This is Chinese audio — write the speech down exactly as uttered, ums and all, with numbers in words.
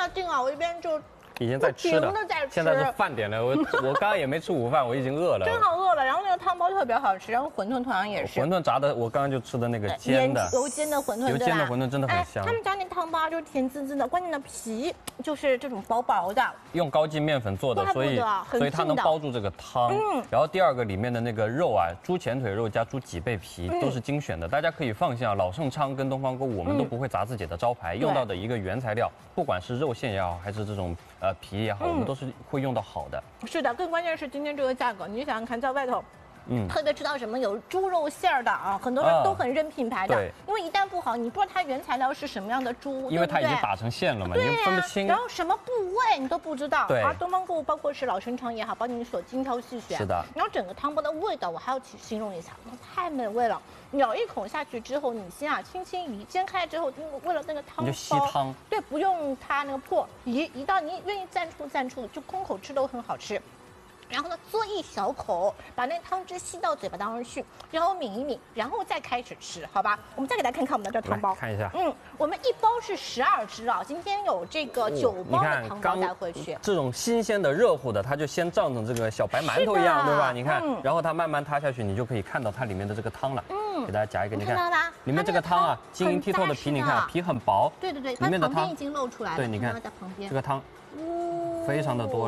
要订啊，我一边就。 已经在吃的， 在吃现在是饭点了。我我刚刚也没吃午饭，我已经饿了。 真好饿了。然后那个汤包特别好吃，然后馄饨同样也是。 馄饨炸的，我刚刚就吃的那个煎的， 油煎的馄饨， 油煎的馄饨真的很香。 他们家那汤包就是甜滋滋的，关键的皮就是这种薄薄的， 用高筋面粉做的，所以所以它能包住这个汤。嗯。然后第二个里面的那个肉啊，猪前腿肉加猪脊背皮都是精选的，大家可以放心啊。老盛昌跟东方购物我们都不会砸自己的招牌，用到的一个原材料，不管是肉馅也好，还是这种呃皮也好，我们都是会用到好的。 是的，更关键是今天这个价格，你想想看，在外头。 嗯，特别知道什么有猪肉馅儿的啊，很多人都很认品牌的， 对， 因为一旦不好，你不知道它原材料是什么样的猪， 因为它已经打成馅了嘛，你分不清。 然后什么部位你都不知道。 对。 而东方购物包括是老盛昌也好，帮你所精挑细选。 是的。 然后整个汤包的味道，我还要去形容一下，太美味了。咬一口下去之后，你先啊轻轻移，煎开之后，为了那个汤包， 你就吸汤。 对，不用它那个破，移移到你愿意蘸醋蘸醋，就空口吃都很好吃。 然后呢，嘬一小口，把那汤汁吸到嘴巴当中去，然后抿一抿，然后再开始吃，好吧？我们再给大家看看我们的这汤包， 看一下。 嗯，我们一包是十二只啊，今天有这个九包的汤包带回去。 这种新鲜的、热乎的，它就先胀成这个小白馒头一样，对吧？你看，然后它慢慢塌下去，你就可以看到它里面的这个汤了。嗯，给大家夹一个，你看，里面这个汤啊，晶莹剔透的皮，你看皮很薄。 对对对， 里面的汤已经露出来了。 对，你看，这个汤非常的多。